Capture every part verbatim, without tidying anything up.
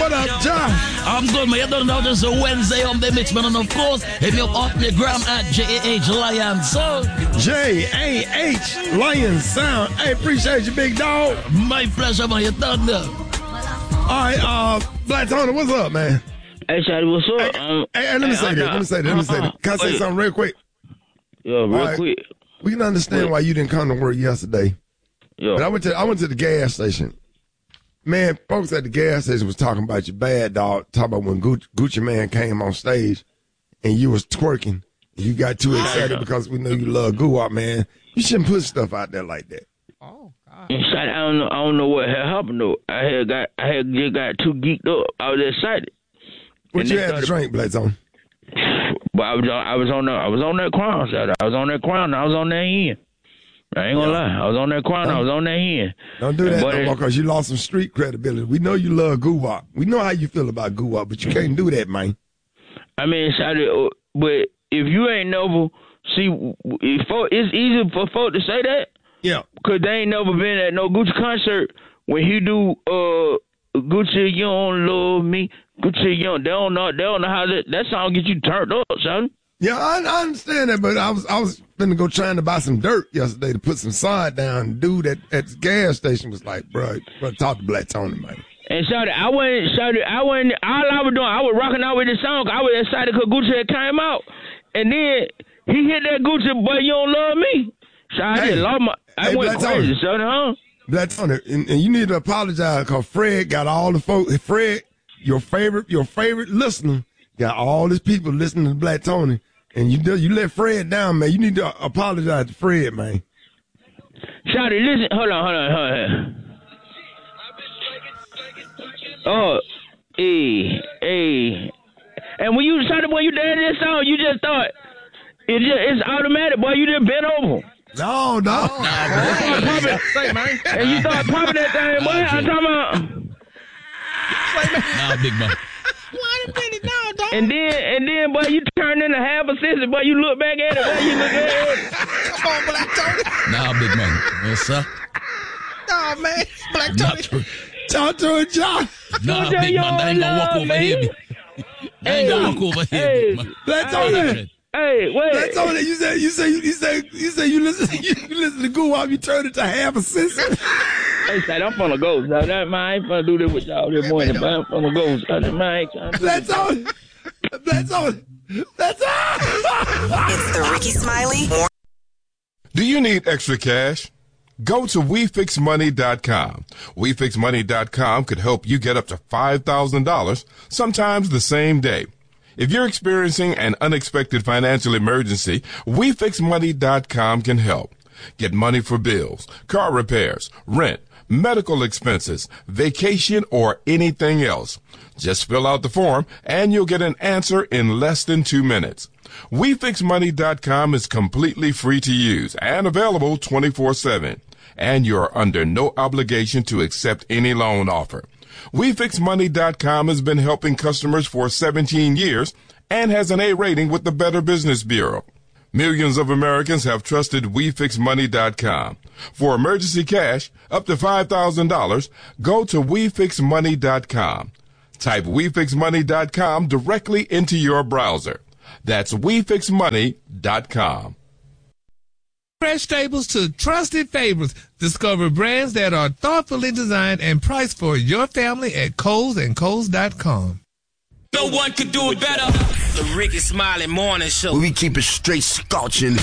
What up, John? I'm good, man. You don't know this is a Wednesday on the mix, man. And of course, if you're off the gram at J A H Lion Sound. J A H Lion Sound. Hey, appreciate you, big dog. My pleasure, man. You done there. All right, uh, Black Tony, what's up, man? Hey, Shotty, what's up? Hey, um, hey, hey let me hey, say this. Let me say this. Let me say this. Can I say something real quick? Yeah, real right. quick. We can understand Wait. why you didn't come to work yesterday. Yeah. But I went to I went to the gas station. Man, folks at the gas station was talking about you bad, dog. Talking about when Gucci, Gucci Man came on stage and you was twerking. And you got too excited because we know you love Guwap, man. You shouldn't put stuff out there like that. Oh, God. And Shotty, I don't know. I don't know what had happened though. I had got. I had just got too geeked up. I was excited. What And you they had to started- drink, Bladzone? But I was on. I was on. The, I was on that crown, Shotty. I was on that crown. I was on that end. I ain't gonna Yeah. lie. I was on that crown. I was on that end. Don't do that But no it- more because you lost some street credibility. We know you love Guwap. We know how you feel about Guwap, but you can't do that, man. I mean, Shotty, uh, but if you ain't never see, if folk, it's easy for folk to say that. Yeah. Cause they ain't never been at no Gucci concert when he do uh Gucci, you don't love me, Gucci, you don't. They don't know. They don't know how that that song get you turned up, son. Yeah, I, I understand that, but I was I was finna go trying to buy some dirt yesterday to put some sod down. Dude at, at the gas station was like, bro, bro, talk to Black Tony, man. And Shawty, I wasn't, Shawty, I wasn't, all I was doing, I was rocking out with the song. I was excited because Gucci had came out. And then he hit that Gucci, boy, you don't love me. So I Hey, just lost my, I hey, went Black crazy, Tony. son, huh? Black Tony, and, and you need to apologize because Fred got all the folks. Fred, your favorite, your favorite listener, got all these people listening to Black Tony, and you do- you let Fred down, man. You need to apologize to Fred, man. Shawty, listen, hold on, hold on, hold on. Oh, hey, hey. And when you started, when you did this song, you just thought, it just, it's automatic, boy. You just bent over. No, no. Say, man. And you start popping that thing, boy. I'm talking about. Nah, big man. Why did it now, dog? And then, and then, boy, you turn into half a sister, boy. You look back at it, boy. You look at it. Come on, Black Tony. Nah, big man. Yes, sir. Oh, man. Black Nah, Tony. Talk to it, John. nah Don't big man. I ain't gonna walk love, over here. man. I ain't gonna walk over here, Hey. big man. Black Tony. Hey, wait. Black Tony, you said you say you say you say you listen you, listen to Guwap, you turn it to half a sister. Hey, son, I'm finna go. Son. That, man, I ain't finna do this with y'all this morning, but I'm finna go. Son. Man, I ain't trying to do Black this. Tony. Black Tony. Black Tony. It's the Ricky Smiley Morning. Do you need extra cash? Go to we fix money dot com. we fix money dot com could help you get up to five thousand dollars, sometimes the same day. If you're experiencing an unexpected financial emergency, we fix money dot com can help. Get money for bills, car repairs, rent, medical expenses, vacation, or anything else. Just fill out the form and you'll get an answer in less than two minutes. we fix money dot com is completely free to use and available twenty-four seven. And you're under no obligation to accept any loan offer. we fix money dot com has been helping customers for seventeen years and has an A rating with the Better Business Bureau. Millions of Americans have trusted we fix money dot com. For emergency cash up to five thousand dollars, go to we fix money dot com. Type we fix money dot com directly into your browser. That's we fix money dot com. Fresh staples to trusted favorites. Discover brands that are thoughtfully designed and priced for your family at Kohl's and Kohl's dot com. No one could do it better. The Ricky Smiley Morning Show. We keep it straight scorching.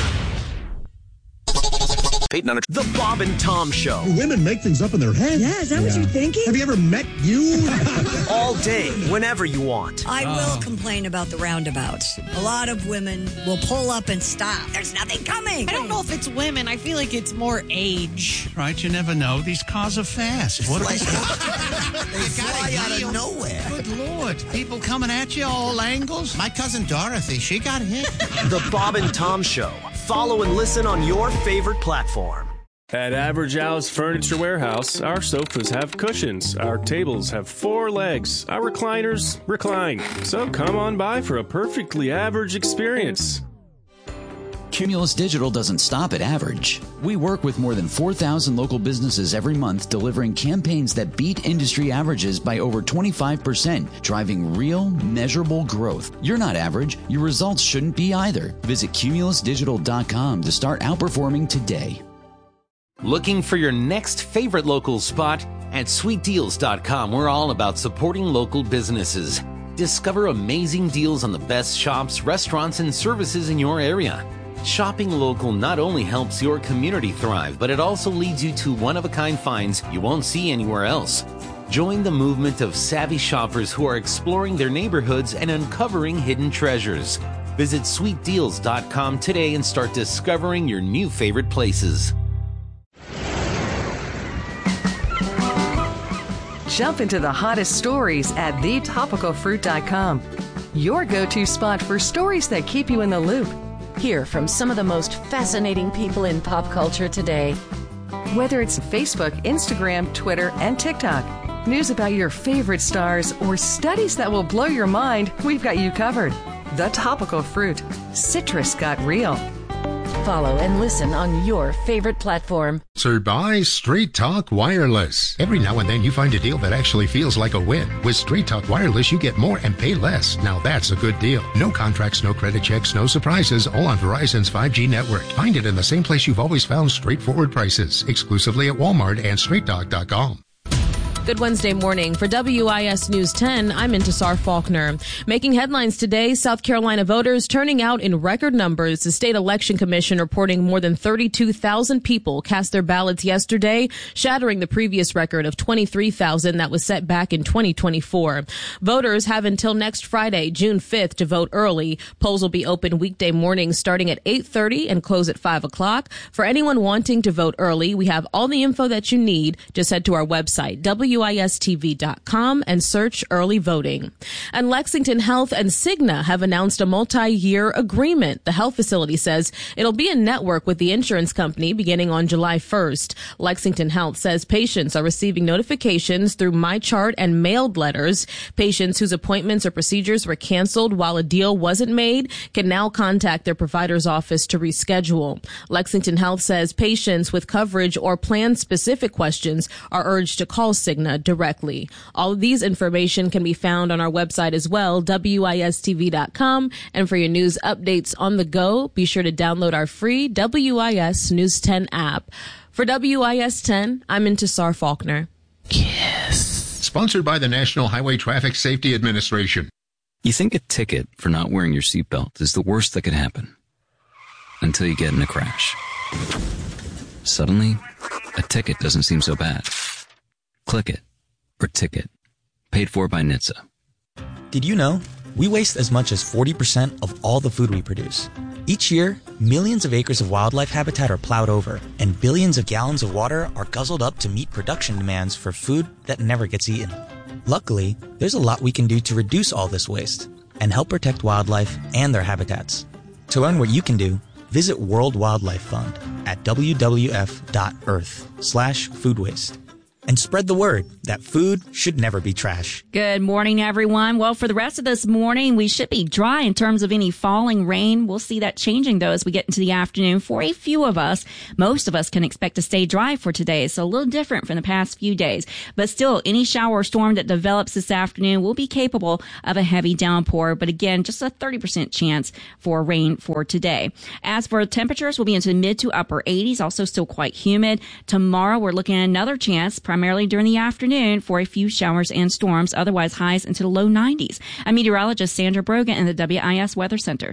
The Bob and Tom Show. Women make things up in their head. Yeah, is that yeah. what you're thinking? Have you ever met you? All day, whenever you want. I oh. will complain about the roundabouts. A lot of women will pull up and stop. There's nothing coming. I don't know if it's women. I feel like it's more age. Right, you never know. These cars are fast. What like, they fly out of nowhere. Good Lord. People coming at you all angles. My cousin Dorothy, she got hit. The Bob and Tom Show. Follow and listen on your favorite platform. At Average Al's Furniture Warehouse, our sofas have cushions, our tables have four legs, our recliners recline. So come on by for a perfectly average experience. Cumulus Digital doesn't stop at average. We work with more than four thousand local businesses every month, delivering campaigns that beat industry averages by over twenty-five percent, driving real, measurable growth. You're not average. Your results shouldn't be either. Visit cumulus digital dot com to start outperforming today. Looking for your next favorite local spot? At sweet deals dot com, we're all about supporting local businesses. Discover amazing deals on the best shops, restaurants, and services in your area. Shopping local not only helps your community thrive, but it also leads you to one-of-a-kind finds you won't see anywhere else. Join the movement of savvy shoppers who are exploring their neighborhoods and uncovering hidden treasures. Visit sweet deals dot com today and start discovering your new favorite places. Jump into the hottest stories at the topical fruit dot com. Your go-to spot for stories that keep you in the loop. Hear from some of the most fascinating people in pop culture today. Whether it's Facebook, Instagram, Twitter, and TikTok, news about your favorite stars, or studies that will blow your mind, we've got you covered. The Topical Fruit. Citrus got real. Follow and listen on your favorite platform. Sponsored by Straight Talk Wireless. Every now and then you find a deal that actually feels like a win. With Straight Talk Wireless, you get more and pay less. Now that's a good deal. No contracts, no credit checks, no surprises, all on Verizon's five G network. Find it in the same place you've always found straightforward prices. Exclusively at Walmart and straight talk dot com. Good Wednesday morning. For W I S News ten, I'm Intisar Faulkner. Making headlines today, South Carolina voters turning out in record numbers. The State Election Commission reporting more than thirty-two thousand people cast their ballots yesterday, shattering the previous record of twenty-three thousand that was set back in twenty twenty-four. Voters have until next Friday, June fifth, to vote early. Polls will be open weekday mornings starting at eight thirty and close at five o'clock. For anyone wanting to vote early, we have all the info that you need. Just head to our website, W I S T V dot com, and search early voting. And Lexington Health and Cigna have announced a multi-year agreement. The health facility says it'll be in network with the insurance company beginning on July first. Lexington Health says patients are receiving notifications through MyChart and mailed letters. Patients whose appointments or procedures were canceled while a deal wasn't made can now contact their provider's office to reschedule. Lexington Health says patients with coverage or plan-specific questions are urged to call Cigna directly. All of these information can be found on our website as well, W I S T V dot com. And for your news updates on the go, be sure to download our free W I S News ten app. For W I S ten, I'm Intisar Faulkner. Yes. Sponsored by the National Highway Traffic Safety Administration. You think a ticket for not wearing your seatbelt is the worst that could happen. Until you get in a crash. Suddenly, a ticket doesn't seem so bad. Click it, or ticket. Paid for by N H T S A. Did you know we waste as much as forty percent of all the food we produce? Each year, millions of acres of wildlife habitat are plowed over, and billions of gallons of water are guzzled up to meet production demands for food that never gets eaten. Luckily, there's a lot we can do to reduce all this waste and help protect wildlife and their habitats. To learn what you can do, visit World Wildlife Fund at w w f dot earth slash food waste. And spread the word that food should never be trash. Good morning, everyone. Well, for the rest of this morning, we should be dry in terms of any falling rain. We'll see that changing, though, as we get into the afternoon. For a few of us, most of us can expect to stay dry for today, so a little different from the past few days. But still, any shower or storm that develops this afternoon will be capable of a heavy downpour. But again, just a thirty percent chance for rain for today. As for temperatures, we'll be into the mid to upper eighties, also still quite humid. Tomorrow, we're looking at another chance, primarily during the afternoon, for a few showers and storms, otherwise highs into the low nineties. I'm meteorologist Sandra Brogan in the W I S Weather Center.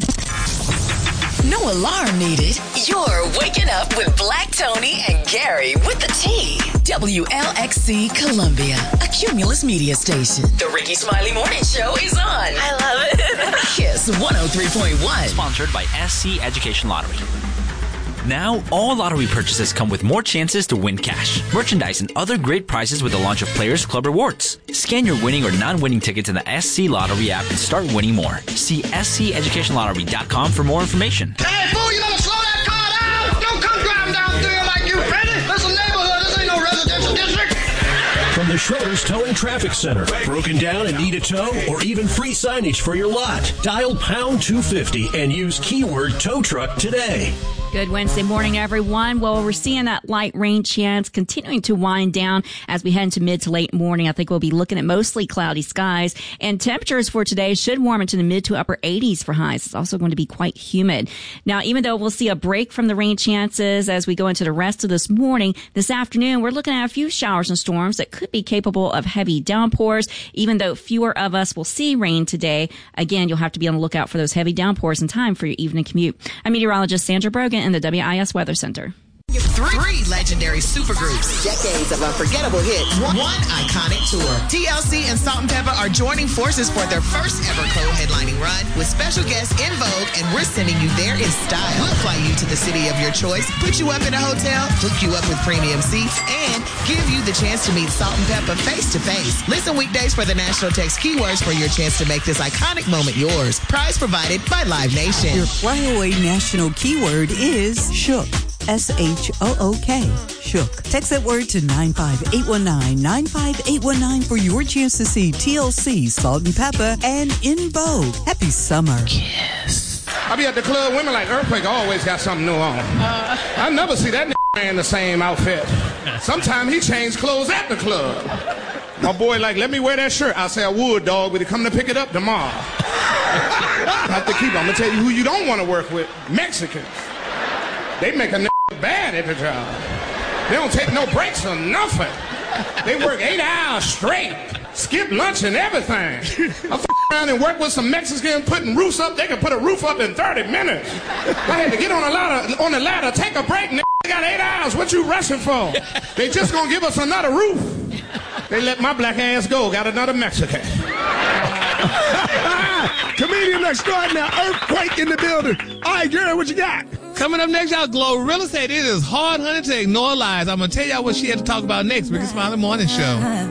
No alarm needed. You're waking up with Black Tony and Gary with the T. W L X C Columbia, a Cumulus media station. The Ricky Smiley Morning Show is on. I love it. Kiss one oh three point one. Sponsored by S C Education Lottery. Now, all lottery purchases come with more chances to win cash, merchandise, and other great prizes with the launch of Players Club Rewards. Scan your winning or non-winning tickets in the S C Lottery app and start winning more. See S C education lottery dot com for more information. Hey, fool, you better slow that car down! Don't come driving down there like you ready! This is a neighborhood, this ain't no residential district! From the Schroeder's Towing Traffic Center. Broken down and need a tow, or even free signage for your lot? Dial pound two fifty and use keyword tow truck today. Good Wednesday morning, everyone. Well, we're seeing that light rain chance continuing to wind down as we head into mid to late morning. I think we'll be looking at mostly cloudy skies, and temperatures for today should warm into the mid to upper eighties for highs. It's also going to be quite humid. Now, even though we'll see a break from the rain chances as we go into the rest of this morning, this afternoon, we're looking at a few showers and storms that could be capable of heavy downpours. Even though fewer of us will see rain today, again, you'll have to be on the lookout for those heavy downpours in time for your evening commute. I'm meteorologist Sandra Brogan in the W I S Weather Center. Three, three legendary supergroups, decades of unforgettable hits, one, one iconic tour. T L C and Salt and Pepper are joining forces for their first ever co-headlining run with special guests In Vogue, and we're sending you there in style. We'll fly you to the city of your choice, put you up in a hotel, hook you up with premium seats, and give you the chance to meet Salt and Pepper face to face. Listen weekdays for the national text keywords for your chance to make this iconic moment yours. Prize provided by Live Nation. Your flyaway national keyword is shook. S H O O K. Shook. Text that word to nine five eight one nine, nine five eight one nine for your chance to see T L C, Salt and Pepper, and In Vogue. Happy summer. Yes. I be at the club, women like Earthquake always got something new on. Uh, I never see that nigga in the same outfit. Sometimes he changed clothes at the club. My boy like, let me wear that shirt. I say I would, dog, but he come to pick it up tomorrow. I have to keep it. I'm going to tell you who you don't want to work with. Mexicans. They make a n*** bad at the job. They don't take no breaks or nothing. They work eight hours straight, skip lunch and everything. I f*** around and work with some Mexicans putting roofs up. They can put a roof up in thirty minutes. I had to get on a ladder, on the ladder, take a break, n***. They got eight hours. What you rushing for? They just gonna give us another roof. They let my black ass go. Got another Mexican. Comedian extraordinaire, Earthquake in the building. All right, Gary, what you got? Coming up next, y'all, Glorilla said it is hard, honey, to ignore lies. I'm going to tell y'all what she had to talk about next. Ricky Smiley Morning Show.